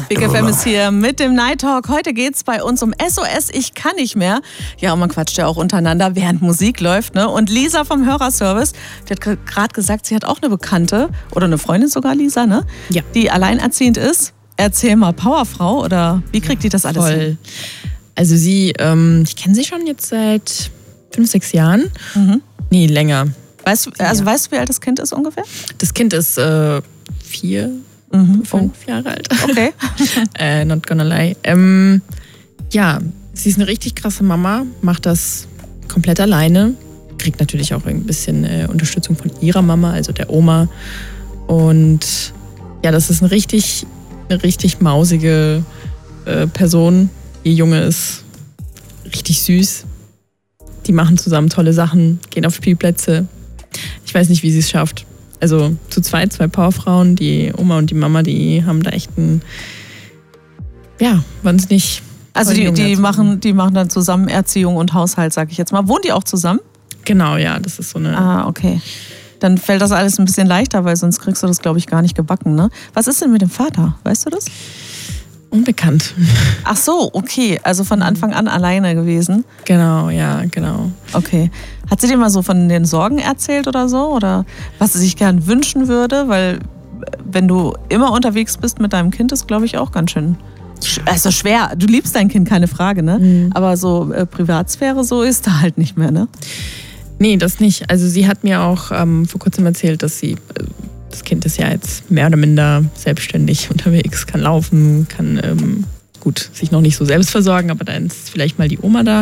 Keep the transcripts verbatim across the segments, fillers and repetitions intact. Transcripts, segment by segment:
Big F M ist hier mit dem Night Talk. Heute geht's bei uns um S O S, ich kann nicht mehr. Ja, und man quatscht ja auch untereinander, während Musik läuft, ne? Und Lisa vom Hörerservice, die hat gerade gesagt, sie hat auch eine Bekannte, oder eine Freundin sogar, Lisa, ne? Ja. Die alleinerziehend ist. Erzähl mal, Powerfrau, oder wie kriegt die das alles Voll. hin? Also sie, ähm, ich kenne sie schon jetzt seit fünf, sechs Jahren. Mhm. Nee, länger. Weißt du, also weißt du, wie alt das Kind ist ungefähr? Das Kind ist äh, vier, Mhm. fünf oh. Jahre alt. Okay. äh, not gonna lie. Ähm, ja, sie ist eine richtig krasse Mama, macht das komplett alleine. Kriegt natürlich auch ein bisschen äh, Unterstützung von ihrer Mama, also der Oma. Und ja, das ist eine richtig, eine richtig mausige äh, Person. Ihr Junge ist richtig süß. Die machen zusammen tolle Sachen, gehen auf Spielplätze. Ich weiß nicht, wie sie es schafft. Also zu zweit, zwei Powerfrauen, die Oma und die Mama, die haben da echt ein, ja, wahnsinnig. Also die, die, machen, die machen dann zusammen Erziehung und Haushalt, sag ich jetzt mal. Wohnen die auch zusammen? Genau, ja, das ist so eine... Ah, okay. Dann fällt das alles ein bisschen leichter, weil sonst kriegst du das, glaube ich, gar nicht gebacken, ne? Was ist denn mit dem Vater? Weißt du das? Unbekannt. Ach so, okay. Also von Anfang an alleine gewesen. Genau, ja, genau. Okay. Hat sie dir mal so von den Sorgen erzählt oder so? Oder was sie sich gern wünschen würde? Weil wenn du immer unterwegs bist mit deinem Kind, ist, glaube ich, auch ganz schön... Also schwer. Du liebst dein Kind, keine Frage, ne? Mhm. Aber so äh, Privatsphäre, so ist da halt nicht mehr, ne? Nee, das nicht. Also sie hat mir auch ähm, vor kurzem erzählt, dass sie... Äh, Das Kind ist ja jetzt mehr oder minder selbstständig unterwegs, kann laufen, kann ähm, gut sich noch nicht so selbst versorgen, aber dann ist vielleicht mal die Oma da.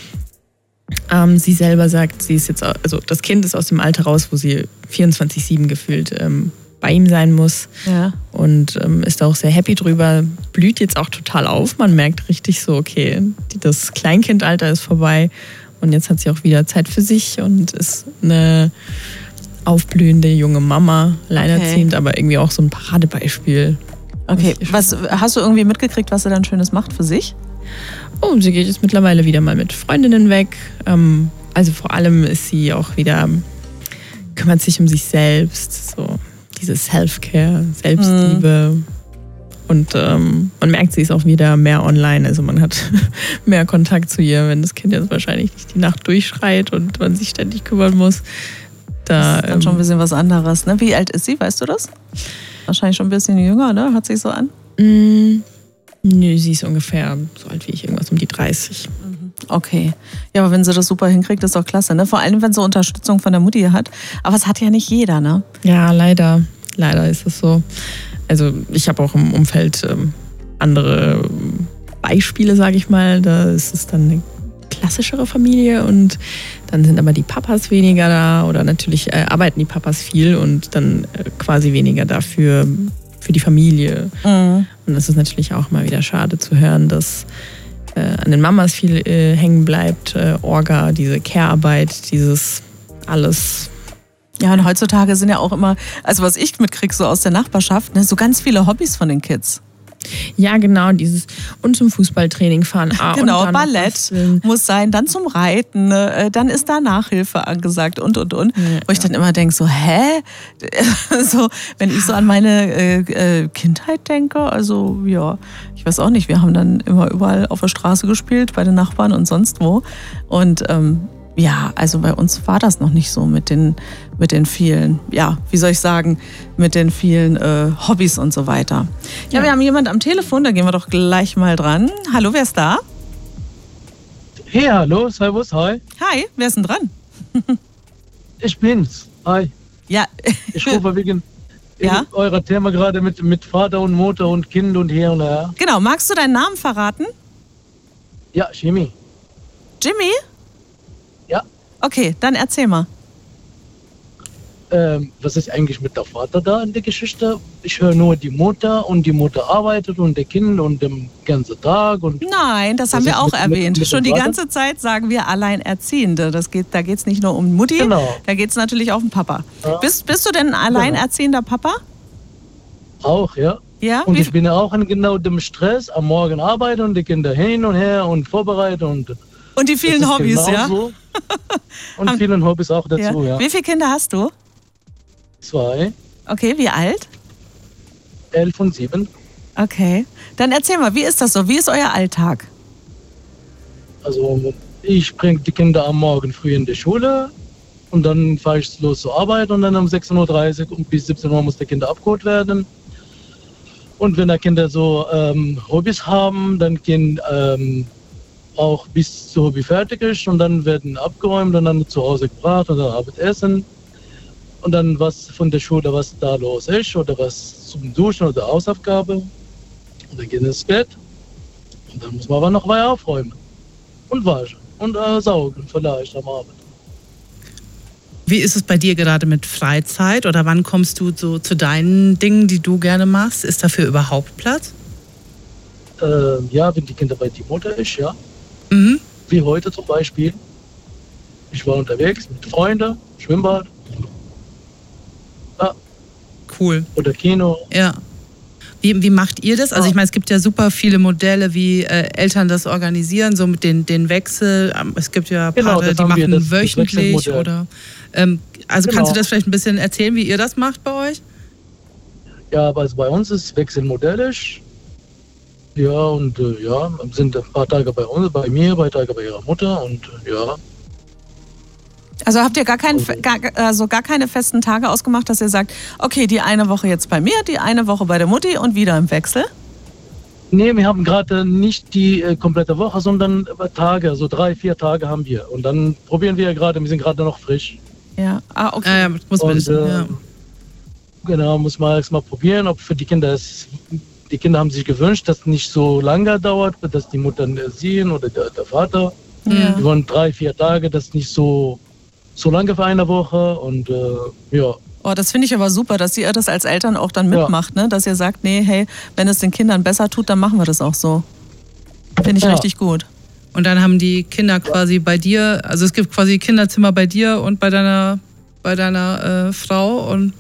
Ähm, sie selber sagt, sie ist jetzt, also das Kind ist aus dem Alter raus, wo sie vierundzwanzig sieben gefühlt ähm, bei ihm sein muss. Ja. Und ähm, ist auch sehr happy drüber, blüht jetzt auch total auf. Man merkt richtig so, okay, das Kleinkindalter ist vorbei und jetzt hat sie auch wieder Zeit für sich und ist eine aufblühende junge Mama, alleinerziehend, okay. Aber irgendwie auch so ein Paradebeispiel. Okay, was hast du irgendwie mitgekriegt, was sie dann Schönes macht für sich? Oh, sie geht jetzt mittlerweile wieder mal mit Freundinnen weg. Ähm, also vor allem ist sie auch wieder, kümmert sich um sich selbst, so diese Self-Care, Selbstliebe. Mhm. Und ähm, man merkt, sie ist auch wieder mehr online, also man hat mehr Kontakt zu ihr, wenn das Kind jetzt wahrscheinlich nicht die Nacht durchschreit und man sich ständig kümmern muss. Da, das ist dann schon ein bisschen was anderes, ne? Wie alt ist sie, weißt du das? Wahrscheinlich schon ein bisschen jünger, ne? Hört sich so an? Mm, nö, sie ist ungefähr so alt wie ich, irgendwas um die dreißig. Okay. Ja, aber wenn sie das super hinkriegt, ist doch klasse, ne? Vor allem, wenn sie Unterstützung von der Mutti hat. Aber es hat ja nicht jeder, ne? Ja, leider. Leider ist es so. Also ich habe auch im Umfeld ähm, andere Beispiele, sage ich mal. Da ist es dann eine klassischere Familie und dann sind aber die Papas weniger da oder natürlich äh, arbeiten die Papas viel und dann äh, quasi weniger dafür für die Familie. Mhm. Und das ist natürlich auch mal wieder schade zu hören, dass äh, an den Mamas viel äh, hängen bleibt, äh, Orga, diese Care-Arbeit, dieses alles. Ja, und heutzutage sind ja auch immer, also was ich mitkriege so aus der Nachbarschaft, ne, so ganz viele Hobbys von den Kids. Ja, genau, dieses und zum Fußballtraining fahren. Ah, genau, und Ballett muss sein, dann zum Reiten, dann ist da Nachhilfe angesagt und, und, und. Ja, wo ich dann immer denke, so, hä? so, wenn ich so an meine äh, Kindheit denke, also ja, ich weiß auch nicht, wir haben dann immer überall auf der Straße gespielt, bei den Nachbarn und sonst wo. Und ähm, ja, also bei uns war das noch nicht so mit den, mit den vielen, ja, wie soll ich sagen, mit den vielen äh, Hobbys und so weiter. Ja, ja, wir haben jemand am Telefon, da gehen wir doch gleich mal dran. Hallo, wer ist da? Hey, hallo, servus, hi. Hi, wer ist denn dran? Ich bin's, hi. Ja. Ich rufe wegen, wegen ja? eurer Thema gerade mit, mit Vater und Mutter und Kind und hier und her. Genau, magst du deinen Namen verraten? Ja, Jimmy. Jimmy? Ja. Okay, dann erzähl mal. Ähm, was ist eigentlich mit der Vater da in der Geschichte? Ich höre nur die Mutter und die Mutter arbeitet und der Kind und den ganzen Tag. Und Nein, das haben wir auch mit, erwähnt. Mit, mit Schon die ganze Zeit sagen wir Alleinerziehende. Das geht, da geht es nicht nur um Mutti, genau. Da geht es natürlich auch um Papa. Ja. Bist, bist du denn ein alleinerziehender Papa? Auch, ja. Ja? Und Wie ich bin auch in genau dem Stress, am Morgen arbeiten und die Kinder hin und her und vorbereiten. Und, und die vielen Hobbys, ja? So. Und vielen Hobbys auch dazu, ja. ja. Wie viele Kinder hast du? Zwei. Okay, wie alt? Elf und sieben. Okay. Dann erzähl mal, wie ist das so? Wie ist euer Alltag? Also ich bringe die Kinder am Morgen früh in die Schule und dann fahre ich los zur Arbeit und dann um sechzehn Uhr dreißig und bis siebzehn Uhr muss der Kinder abgeholt werden. Und wenn die Kinder so ähm, Hobbys haben, dann gehen ähm, auch bis zur Hobby fertig ist und dann werden abgeräumt und dann zu Hause gebracht und dann Abendessen. Und dann was von der Schule, was da los ist oder was zum Duschen oder Hausaufgabe. Und dann gehen ins Bett und dann muss man aber noch weiter aufräumen und waschen und äh, saugen vielleicht am Abend. Wie ist es bei dir gerade mit Freizeit oder wann kommst du so zu deinen Dingen, die du gerne machst? Ist dafür überhaupt Platz? Äh, ja, wenn die Kinder bei die Mutter ist, ja. Mhm. Wie heute zum Beispiel. Ich war unterwegs mit Freunden, Schwimmbad. Ja. Cool. Oder Kino. Ja. Wie, wie macht ihr das? Also ich meine, es gibt ja super viele Modelle, wie äh, Eltern das organisieren, so mit den, den Wechsel. Es gibt ja Genau, Paare, das die haben wir, machen das- das wöchentlich Wechselmodell. oder... Ähm, also Genau. kannst du das vielleicht ein bisschen erzählen, wie ihr das macht bei euch? Ja, aber also bei uns ist wechselmodellisch. Ja, und äh, ja, sind ein paar Tage bei uns, bei mir, ein paar Tage bei ihrer Mutter und äh, ja. Also habt ihr gar, keinen, Okay. gar, also gar keine festen Tage ausgemacht, dass ihr sagt, okay, die eine Woche jetzt bei mir, die eine Woche bei der Mutti und wieder im Wechsel? Nee, wir haben gerade nicht die äh, komplette Woche, sondern äh, Tage, so drei, vier Tage haben wir. Und dann probieren wir gerade, wir sind gerade noch frisch. Ja, ah, okay. Ah, ja, muss man Und, das, ja. äh, genau, muss man erst mal probieren, ob für die Kinder es, die Kinder haben sich gewünscht, dass es nicht so lange dauert, dass die Mutter äh, sehen oder der, der Vater. Ja. Die wollen drei, vier Tage, das ist nicht so, so lange für eine Woche und äh, ja. Oh, das finde ich aber super, dass ihr das als Eltern auch dann Ja. mitmacht, ne? Dass ihr sagt, nee, hey, wenn es den Kindern besser tut, dann machen wir das auch so. Finde ich Ja. richtig gut. Und dann haben die Kinder quasi bei dir, also es gibt quasi Kinderzimmer bei dir und bei deiner, bei deiner äh, Frau und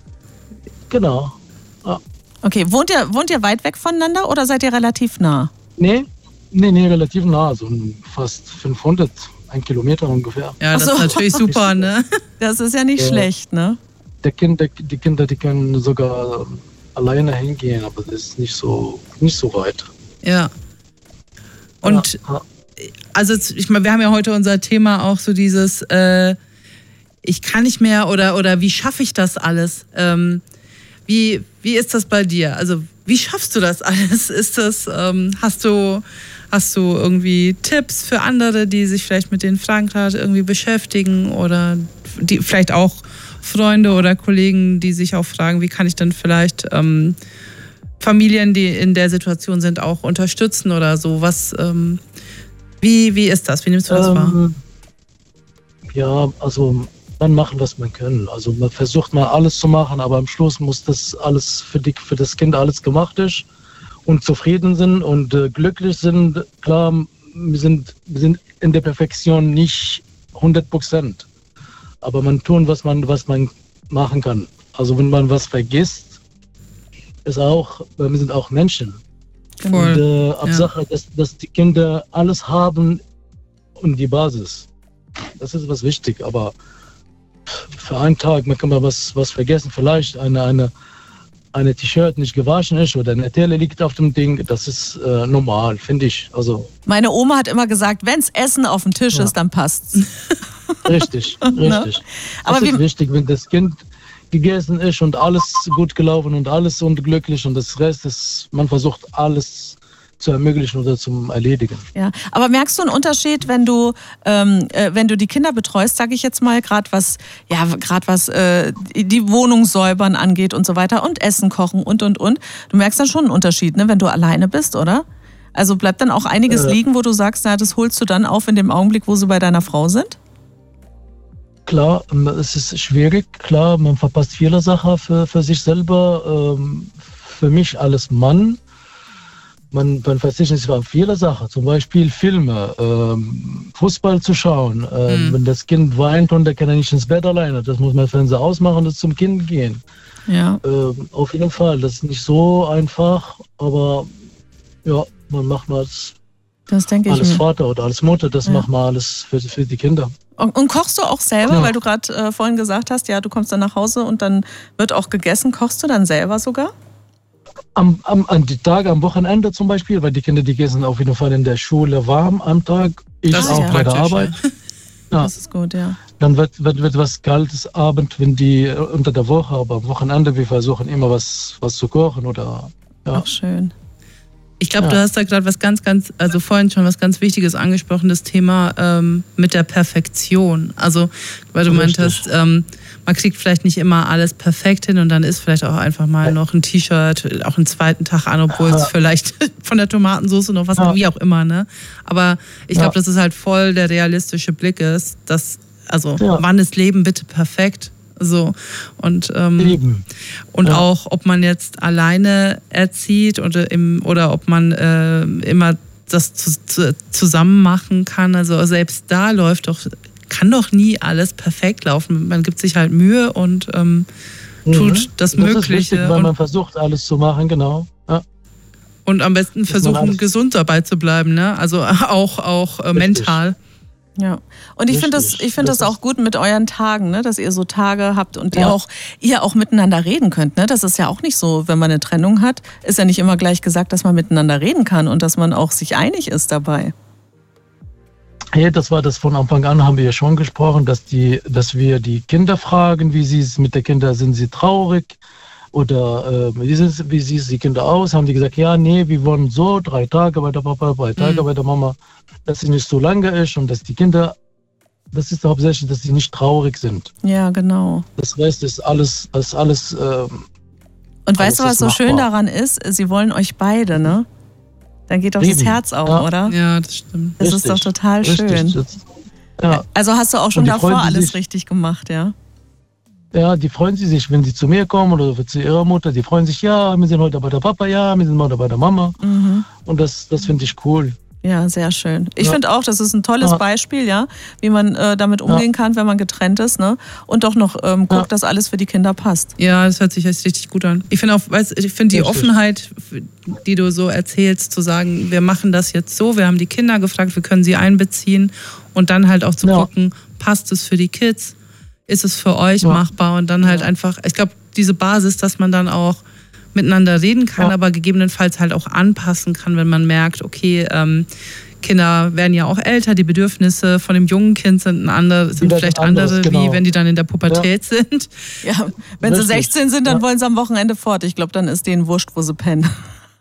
Genau. Okay, wohnt ihr, wohnt ihr weit weg voneinander oder seid ihr relativ nah? Nee, nee, nee, relativ nah, so fast fünfhundert, ein Kilometer ungefähr. ja, das Ach so. ist natürlich super, ne? Das ist ja nicht Ja. schlecht, ne? Der kind, der, die Kinder, die können sogar alleine hingehen, aber das ist nicht so, nicht so weit. Ja. Und ja, also ich meine, wir haben ja heute unser Thema auch so dieses, äh, ich kann nicht mehr oder, oder wie schaffe ich das alles? Ähm, wie, wie ist das bei dir? Also wie schaffst du das alles? Ist das, ähm, hast du, hast du irgendwie Tipps für andere, die sich vielleicht mit den Fragen gerade irgendwie beschäftigen oder die vielleicht auch Freunde oder Kollegen, die sich auch fragen, wie kann ich denn vielleicht ähm, Familien, die in der Situation sind, auch unterstützen oder so? Was, ähm, wie, wie ist das? Wie nimmst du das wahr? ähm, ja, also man machen, was man kann. Also man versucht mal alles zu machen, aber am Schluss muss das alles für, die, für das Kind alles gemacht ist und zufrieden sind und äh, glücklich sind. Klar, wir sind, wir sind in der Perfektion nicht hundert Prozent, aber man tun, was man, was man machen kann. Also wenn man was vergisst, ist auch, wir sind auch Menschen. Voll. Und äh, ab Ja. Sache, dass, dass die Kinder alles haben und die Basis. Das ist was wichtig, aber für einen Tag, man kann mal was, was vergessen, vielleicht eine, eine, eine T-Shirt nicht gewaschen ist oder eine Tele liegt auf dem Ding, das ist äh, normal, finde ich. Also Meine Oma hat immer gesagt, wenns Essen auf dem Tisch Ja. ist, dann passt's. richtig, Ne? richtig. Aber das ist wie- wichtig, wenn das Kind gegessen ist und alles gut gelaufen und alles und glücklich und das Rest ist, man versucht alles zu ermöglichen oder zu erledigen. Ja, aber merkst du einen Unterschied, wenn du ähm, äh, wenn du die Kinder betreust, sage ich jetzt mal, gerade was ja gerade was äh, die Wohnung säubern angeht und so weiter und Essen kochen und und und. Du merkst dann schon einen Unterschied, ne, wenn du alleine bist, oder? Also bleibt dann auch einiges Äh. liegen, wo du sagst, na, das holst du dann auf in dem Augenblick, wo sie bei deiner Frau sind? Klar, ähm, es ist schwierig, klar, man verpasst viele Sachen für, für sich selber. Ähm, für mich als Mann, man, man verzichtet auf viele Sachen, zum Beispiel Filme, ähm, Fußball zu schauen. Ähm, Mhm. Wenn das Kind weint und der kann ja nicht ins Bett alleine, das muss man Fernseher ausmachen und zum Kind gehen. Ja. Ähm, auf jeden Fall, das ist nicht so einfach, aber ja, man macht mal als, Das denke ich als mir. Vater oder als Mutter, das Ja. macht man alles für, für die Kinder. Und, und kochst du auch selber, Ja. weil du gerade äh, vorhin gesagt hast, ja, du kommst dann nach Hause und dann wird auch gegessen. Kochst du dann selber sogar? Am, am, an die Tage am Wochenende zum Beispiel, weil die Kinder, die gehen auf jeden Fall in der Schule warm am Tag. Ich Das ist auch bei der praktisch, Arbeit. ja. Ja. Das ist gut, ja. Dann wird, wird, wird was Kaltes Abend, wenn die äh, unter der Woche, aber am Wochenende, wir versuchen immer was, was zu kochen oder ja. Auch schön. Ich glaube, Ja. du hast da gerade was ganz, ganz, also vorhin schon was ganz Wichtiges angesprochen, das Thema ähm, mit der Perfektion. Also, weil du Richtig. meintest, ähm, man kriegt vielleicht nicht immer alles perfekt hin und dann ist vielleicht auch einfach mal noch ein T-Shirt auch einen zweiten Tag an, obwohl es Ja. vielleicht von der Tomatensauce noch was, Ja. wie auch immer, ne? Aber ich Ja. glaube, dass es halt voll der realistische Blick ist, dass, also, Ja. wann ist Leben bitte perfekt? So. Und, ähm, Eben. und Ja. auch, ob man jetzt alleine erzieht oder, im, oder ob man äh, immer das zu, zu, zusammen machen kann. Also selbst da läuft doch, kann doch nie alles perfekt laufen. Man gibt sich halt Mühe und ähm, tut Mhm. das, Das Mögliche. ist wichtig, weil und, man versucht, alles zu machen, genau. Ja. und am besten dass man versuchen, alles- gesund dabei zu bleiben. Ne? Also auch, auch äh, Richtig. mental. Ja, und ich finde das, Richtig. ich finde das, Das auch ist- gut mit euren Tagen, ne, dass ihr so Tage habt und Ja. ihr auch, ihr auch miteinander reden könnt. Ne? Das ist ja auch nicht so, wenn man eine Trennung hat, ist ja nicht immer gleich gesagt, dass man miteinander reden kann und dass man auch sich einig ist dabei. Ja, das war das von Anfang an, haben wir ja schon gesprochen, dass, die, dass wir die Kinder fragen, wie sie es mit den Kindern, sind sie traurig oder äh, wie, sieht, wie sieht die Kinder aus? Haben die gesagt, ja, nee, wir wollen so drei Tage bei der Papa, drei Tage Mhm. bei der Mama, dass sie nicht so lange ist und dass die Kinder, das ist hauptsächlich, dass sie nicht traurig sind. Ja, genau. Das Rest ist alles, ist alles ähm, Und weißt du, Alles was so ist schön machbar. daran ist? Sie wollen euch beide, ne? Dann geht doch das Eben. Herz auf, Ja. oder? Ja, das stimmt. Das ist richtig, doch total richtig. schön. Das, ja. Also hast du auch schon Und die davor freuen alles sich- richtig gemacht, ja? Ja, die freuen sich, wenn sie zu mir kommen oder zu ihrer Mutter. Die freuen sich, ja, wir sind heute bei der Papa, ja, wir sind heute bei der Mama. Mhm. Und das, das finde ich cool. Ja, sehr schön. Ich Ja. finde auch, das ist ein tolles Ja. Beispiel, ja, wie man äh, damit umgehen kann, wenn man getrennt ist, ne? Und doch noch ähm, guckt, Ja. dass alles für die Kinder passt. Ja, das hört sich jetzt richtig gut an. Ich finde auch, weißt, ich finde die Richtig. Offenheit, die du so erzählst, zu sagen, wir machen das jetzt so, wir haben die Kinder gefragt, wir können sie einbeziehen und dann halt auch zu Ja. gucken, passt es für die Kids, ist es für euch Ja. machbar und dann halt Ja. einfach, ich glaube, diese Basis, dass man dann auch miteinander reden kann, Ja. aber gegebenenfalls halt auch anpassen kann, wenn man merkt, okay, ähm, Kinder werden ja auch älter, die Bedürfnisse von dem jungen Kind sind, ein andere, sind werden vielleicht anders, andere, genau. wie wenn die dann in der Pubertät sind. Ja, wenn sie Richtig. sechzehn sind, dann Ja. wollen sie am Wochenende fort. Ich glaube, dann ist denen wurscht, wo sie pennen.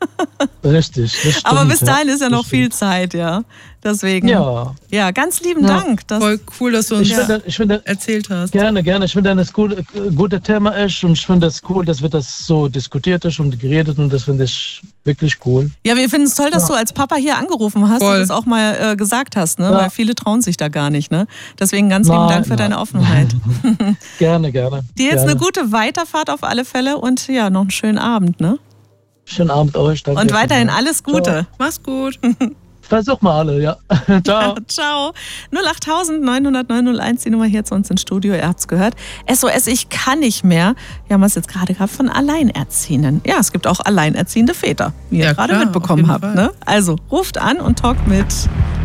Richtig. Das stimmt, Aber bis dahin ist ja noch das viel stimmt. Zeit, ja. Deswegen. Ja, Ja, ganz lieben Ja. Dank. Das, Voll cool, dass du uns ich finde, ich finde, erzählt hast. gerne, gerne. Ich finde, das gut, gute Thema ist und ich finde es cool, dass wir das so diskutiert ist und geredet und das finde ich wirklich cool. ja, wir finden es toll, dass Ja. du als Papa hier angerufen hast Voll. und das auch mal äh, gesagt hast, ne? Ja. Weil viele trauen sich da gar nicht, ne? Deswegen ganz lieben Nein, Dank für nein. deine Offenheit. Gerne, gerne. Dir jetzt gerne. eine gute Weiterfahrt auf alle Fälle und ja, noch einen schönen Abend, ne? Schönen Abend euch. Danke. Und weiterhin alles Gute. Mach's gut. Versuch mal alle, ja. Ciao. Ciao. null acht neun null null neun null eins, die Nummer hier zu uns ins Studio. Ihr habt's gehört. S O S, ich kann nicht mehr. Wir haben es jetzt gerade gehabt von Alleinerziehenden. Ja, es gibt auch alleinerziehende Väter, wie ihr Ja, gerade klar, mitbekommen auf jeden habt. Fall. Ne? Also ruft an und talkt mit.